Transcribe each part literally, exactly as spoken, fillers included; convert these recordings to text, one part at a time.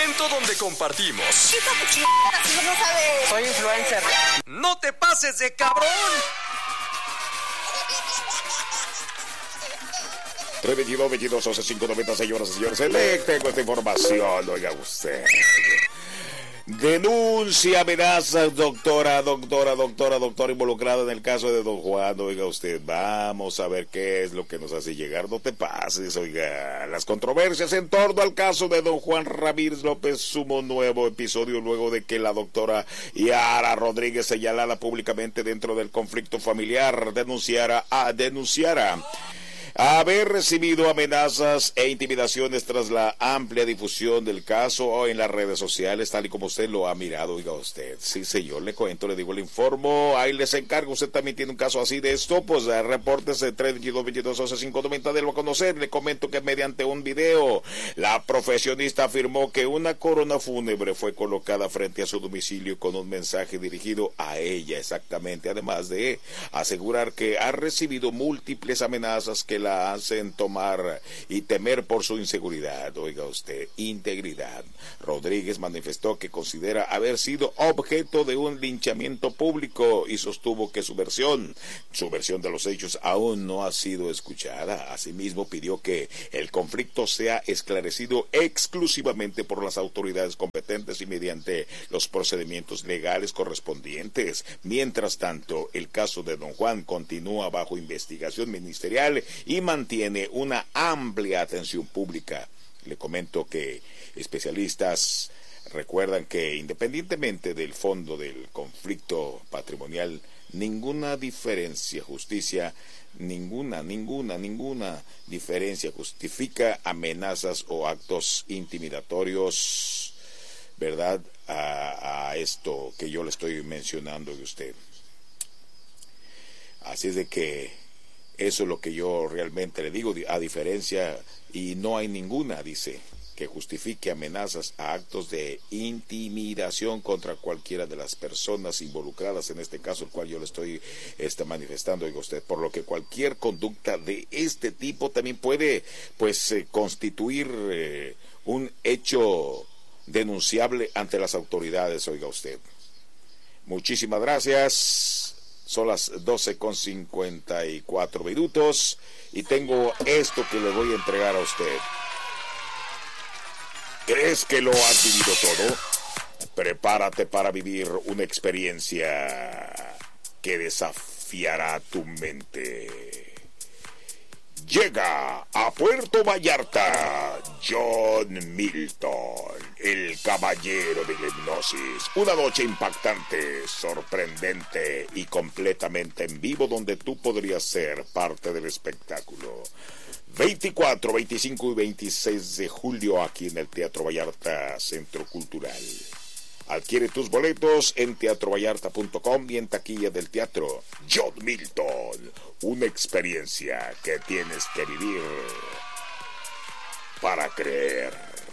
momento donde compartimos. Chica, tu chingada, si no sabes. Soy influencer. ¡No te pases de cabrón! tres veintidós, veintidós, once, cinco noventa, señoras y señores. Le tengo esta información, oiga usted. Denuncia, amenaza, doctora, doctora, doctora, doctora involucrada en el caso de don Juan, oiga usted. Vamos a ver qué es lo que nos hace llegar. No te pases, oiga. Las controversias en torno al caso de don Juan Ramírez López sumó un nuevo episodio luego de que la doctora Yara Rodríguez, señalada públicamente dentro del conflicto familiar, denunciara a denunciara haber recibido amenazas e intimidaciones tras la amplia difusión del caso en las redes sociales, tal y como usted lo ha mirado, oiga usted. Sí, señor, le cuento, le digo, le informo, ahí les encargo, usted también tiene un caso así de esto, pues reportes de tres veintidós, veintidós, once, cinco noventa, délo a conocer. Le comento que mediante un video, la profesionista afirmó que una corona fúnebre fue colocada frente a su domicilio con un mensaje dirigido a ella, exactamente, además de asegurar que ha recibido múltiples amenazas que la hacen tomar y temer por su inseguridad, oiga usted, integridad. Rodríguez manifestó que considera haber sido objeto de un linchamiento público y sostuvo que su versión, su versión de los hechos aún no ha sido escuchada. Asimismo, pidió que el conflicto sea esclarecido exclusivamente por las autoridades competentes y mediante los procedimientos legales correspondientes. Mientras tanto, el caso de don Juan continúa bajo investigación ministerial y mantiene una amplia atención pública. Le comento que especialistas recuerdan que independientemente del fondo del conflicto patrimonial, ninguna diferencia, justicia, ninguna, ninguna, ninguna diferencia justifica amenazas o actos intimidatorios, ¿verdad?, a, a esto que yo le estoy mencionando de usted. Así es de que eso es lo que yo realmente le digo, a diferencia, y no hay ninguna, dice, que justifique amenazas a actos de intimidación contra cualquiera de las personas involucradas en este caso, el cual yo le estoy este, manifestando, oiga usted, por lo que cualquier conducta de este tipo también puede, pues, eh, constituir eh, un hecho denunciable ante las autoridades, oiga usted. Muchísimas gracias. Son las doce con cincuenta y cuatro minutos y tengo esto que le voy a entregar a usted. ¿Crees que lo has vivido todo? Prepárate para vivir una experiencia que desafiará tu mente. Llega a Puerto Vallarta John Milton, el caballero de la hipnosis. Una noche impactante, sorprendente y completamente en vivo donde tú podrías ser parte del espectáculo. veinticuatro, veinticinco y veintiséis de julio aquí en el Teatro Vallarta Centro Cultural. Adquiere tus boletos en teatro vallarta punto com y en taquilla del teatro. John Milton, una experiencia que tienes que vivir para creer.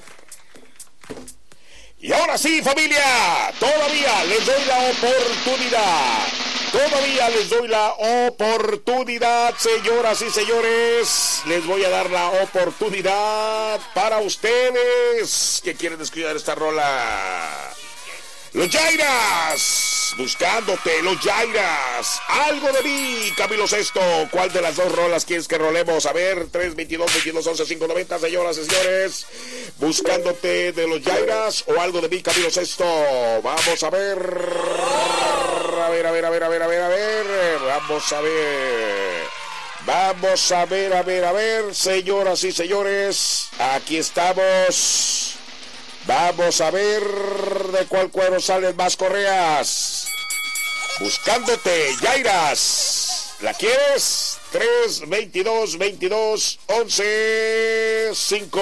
Y ahora sí, familia, todavía les doy la oportunidad. Todavía les doy la oportunidad, señoras y señores. Les voy a dar la oportunidad para ustedes que quieren escuchar esta rola. Los Jairas, buscándote, los Jairas, algo de mí, Camilo Sesto. ¿Cuál de las dos rolas quieres que rolemos? A ver, tres veintidós, veintidós, once, cinco noventa, señoras y señores. Buscándote de los Jairas o algo de mí, Camilo Sesto. Vamos a ver. A ver, a ver, a ver, a ver, a ver, a ver. Vamos a ver. Vamos a ver, a ver, a ver, señoras y señores. Aquí estamos. Vamos a ver de cuál cuero salen más correas. Buscándote, Jairas. ¿La quieres? tres, veintidós, veintidós, once, cinco,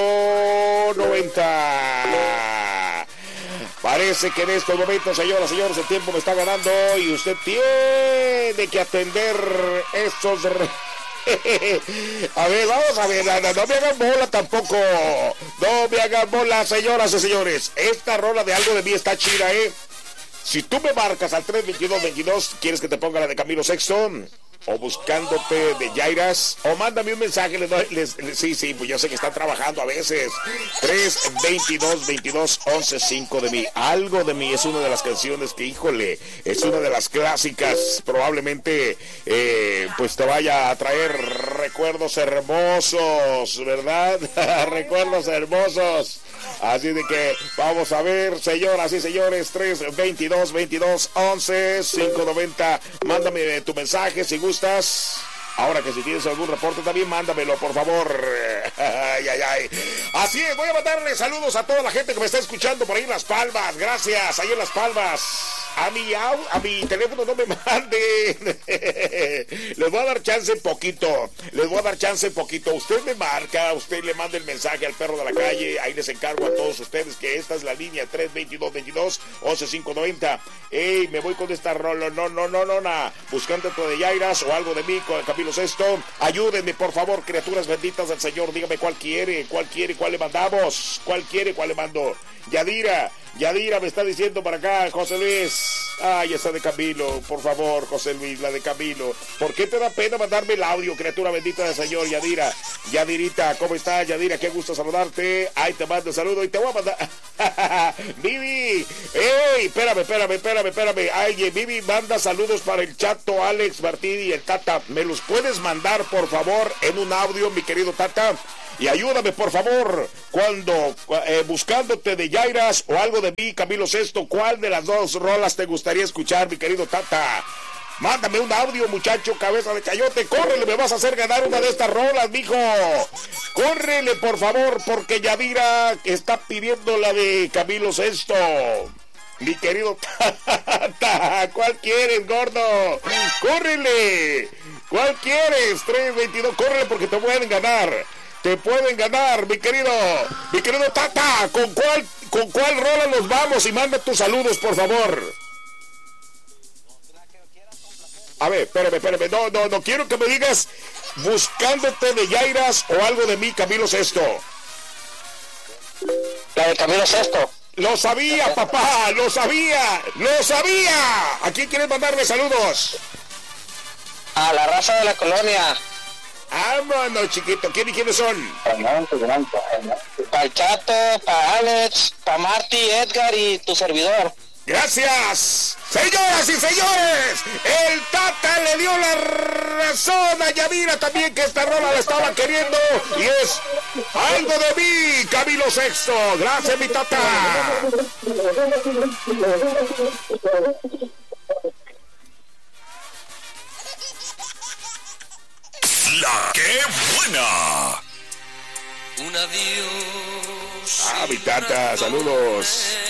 noventa. Parece que en estos momentos, señoras y señores, el tiempo me está ganando y usted tiene que atender estos... A ver, vamos a ver, no, no me hagan bola tampoco. No me hagan bola, señoras y señores. Esta rola de algo de mí está chida, ¿eh? Si tú me marcas al tres veintidós, veintidós, ¿quieres que te ponga la de Camilo Sexton? o buscándote de Yairas, o mándame un mensaje, les doy, les, les, sí, sí, pues yo sé que están trabajando a veces. tres veintidós veintidós once cinco de mí. Algo de mí es una de las canciones que, híjole, es una de las clásicas, probablemente eh, pues te vaya a traer recuerdos hermosos, ¿verdad? Recuerdos hermosos. Así de que vamos a ver, señoras y señores, tres veintidós veintidós once cinco noventa. Mándame tu mensaje si gustas. Ahora que si tienes algún reporte también mándamelo, por favor. Ay, ay, ay. Así es, voy a mandarle saludos a toda la gente que me está escuchando por ahí en Las Palmas. Gracias, ahí en Las Palmas. A mi, a mi teléfono no me manden. Les voy a dar chance poquito. Les voy a dar chance poquito. Usted me marca, usted le manda el mensaje al perro de la calle. Ahí les encargo a todos ustedes que esta es la línea tres veintidós veintidós once cinco noventa. Ey, me voy con esta rola. No, no, no, no, no. Buscando todo de Yairas o algo de mí con el Camilo Sesto. Ayúdenme, por favor, criaturas benditas del Señor. Dígame cuál quiere, cuál quiere, cuál le mandamos. ¿Cuál quiere, cuál le mando? Yadira. Yadira me está diciendo para acá, José Luis. Ay, esa de Camilo, por favor, José Luis, la de Camilo. ¿Por qué te da pena mandarme el audio, criatura bendita del Señor, Yadira? Yadirita, ¿cómo estás, Yadira? Qué gusto saludarte. Ay, te mando un saludo y te voy a mandar. Vivi, ey, espérame, espérame, espérame, espérame. Ay, Vivi manda saludos para el Chato, Alex, Martín y el Tata. ¿Me los puedes mandar, por favor, en un audio, mi querido Tata? Y ayúdame, por favor, cuando eh, buscándote de Yairas o algo de mí, Camilo Sesto, ¿cuál de las dos rolas te gustaría escuchar, mi querido Tata? Mándame un audio, muchacho, cabeza de chayote. Córrele, me vas a hacer ganar una de estas rolas, mijo. Córrele, por favor, porque Yadira está pidiendo la de Camilo Sesto. Mi querido Tata, ¿cuál quieres, gordo? Córrele. ¿Cuál quieres? tres veintidós, córrele porque te pueden ganar. Te pueden ganar, mi querido, mi querido Tata. ¿Con cuál, con cuál rola nos vamos? Y manda tus saludos, por favor. A ver, espérame, espérame. No, no, no quiero que me digas buscándote de Yairas o algo de mí, Camilo Sesto. La de Camilo Sesto. Lo sabía, papá, lo sabía, lo sabía. ¿A quién quieres mandarle saludos? A la raza de la colonia. Vámonos, chiquito. ¿Quién y quiénes son? Para el Chato, para Alex, para Marty, Edgar y tu servidor. Gracias. Señoras y señores, el Tata le dio la razón a Yadira también, que esta rola la estaba queriendo, y es algo de mí, Camilo Sexto. Gracias, mi Tata. La que buena. Un adiós. Ah, mi Tata, saludos.